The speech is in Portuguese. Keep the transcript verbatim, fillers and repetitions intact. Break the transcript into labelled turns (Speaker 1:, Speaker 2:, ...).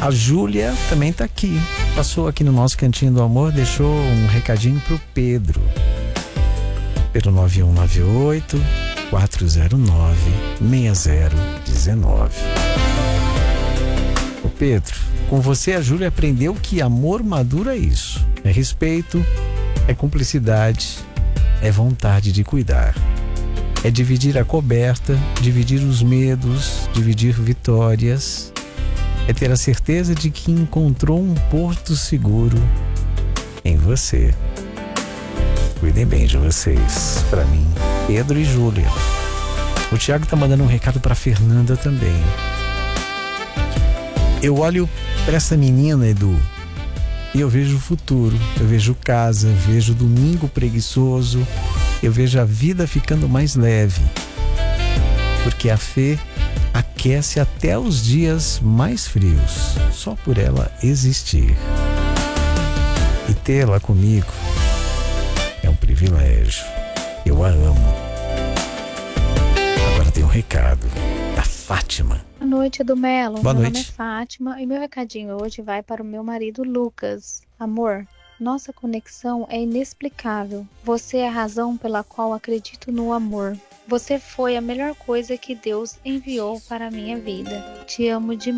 Speaker 1: A Júlia também tá aqui. Passou aqui no nosso Cantinho do Amor, deixou um recadinho pro Pedro. Pelo nove um nove oito, quatro zero nove, seis zero um nove. Ô Pedro, com você a Júlia aprendeu que amor maduro é isso. É respeito, é cumplicidade, é vontade de cuidar. É dividir a coberta, dividir os medos, dividir vitórias. É ter a certeza de que encontrou um porto seguro em você. Cuidem bem de vocês. Para mim, Pedro e Júlia. O Thiago tá mandando um recado para Fernanda também. Eu olho para essa menina, Edu, e eu vejo o futuro. Eu vejo casa, vejo domingo preguiçoso. Eu vejo a vida ficando mais leve. Porque a fé aquece até os dias mais frios, só por ela existir. E tê-la comigo é um privilégio. Eu a amo. Agora tem um recado da Fátima.
Speaker 2: Boa noite, Edu Melo.
Speaker 1: Boa
Speaker 2: meu
Speaker 1: noite.
Speaker 2: nome é Fátima e meu recadinho hoje vai para o meu marido Lucas. Amor, nossa conexão é inexplicável. Você é a razão pela qual acredito no amor. Você foi a melhor coisa que Deus enviou para a minha vida. Te amo demais.